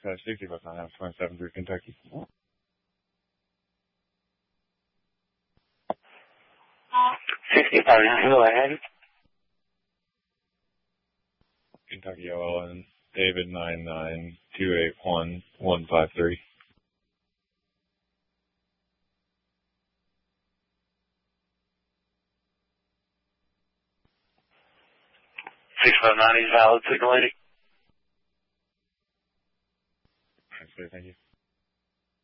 60 bus on F27 through Kentucky. Go ahead. Kentucky OLN, David 99281-153. 659 is valid, signal lady. Thank you.